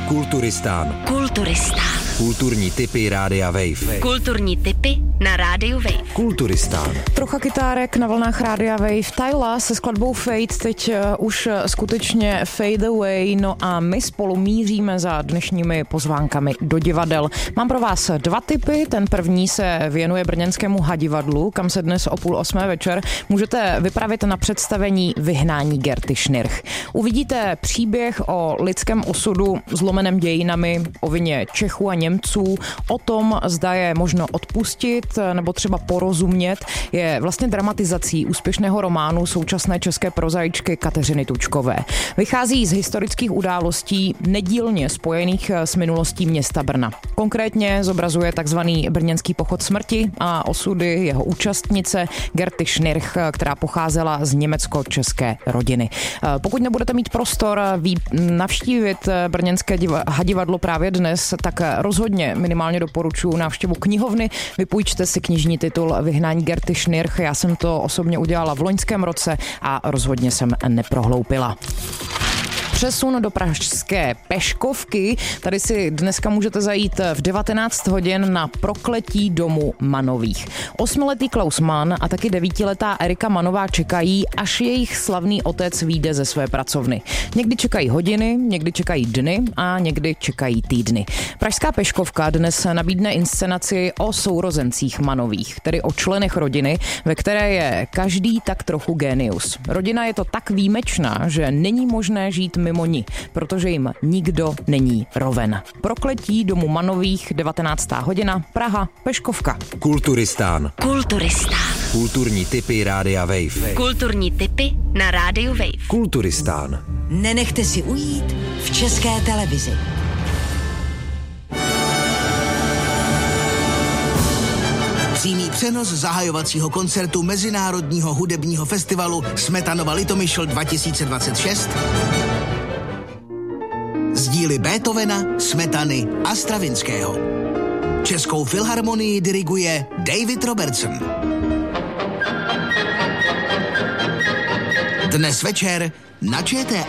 Kulturistán. Kulturistán. Kulturní tipy Rádia Wave. Kulturní tipy na Rádiu Wave. Kulturistán. Trocha kytárek na vlnách Rádia Wave. Tyla se skladbou Fade teď už skutečně fade away, no a my spolu míříme za dnešními pozvánkami do divadel. Mám pro vás 2 tipy. Ten první se věnuje brněnskému Hadivadlu, kam se dnes o 7:30 večer můžete vypravit na představení Vyhnání Gerty Schnirch. Uvidíte příběh o lidském osudu zlomeném dějinami, o vině Čechů a Němců, o tom, zda je možno odpustit nebo třeba porozumět, je vlastně dramatizací úspěšného románu současné české prozaičky Kateřiny Tučkové. Vychází z historických událostí nedílně spojených s minulostí města Brna. Konkrétně zobrazuje takzvaný brněnský pochod smrti a osudy jeho účastnice Gerty Schnirch, která pocházela z německo-české rodiny. Pokud nebudete mít prostor navštívit brněnské Hadivadlo právě dnes, tak rozhodně minimálně doporučuji návštěvu knihovny. Vypůjčte si knižní titul Vyhnání Gerty Schnirch. Já jsem to osobně udělala v loňském roce a rozhodně jsem neprohloupila. Přesun do pražské Peškovky. Tady si dneska můžete zajít v 19 hodin na Prokletí domu Manových. 8letý Klaus Mann a taky 9letá Erika Manová čekají, až jejich slavný otec vyjde ze své pracovny. Někdy čekají hodiny, někdy čekají dny a někdy čekají týdny. Pražská Peškovka dnes nabídne inscenaci o sourozencích Manových, tedy o členech rodiny, ve které je každý tak trochu génius. Rodina je to tak výjimečná, že není možné žít mimo ní, protože jim nikdo není roven. Prokletí domu Manových, 19. hodina, Praha, Peškovka. Kulturistán. Kulturistán. Kulturní tipy Rádia Wave. Kulturní tipy na Rádiu Wave. Kulturistán. Nenechte si ujít v České televizi. Přímý přenos zahajovacího koncertu Mezinárodního hudebního festivalu Smetanova Litomyšl 2026 z díly Beethovena, Smetany a Stravinského. Českou filharmonii diriguje David Robertson. Dnes večer na ČT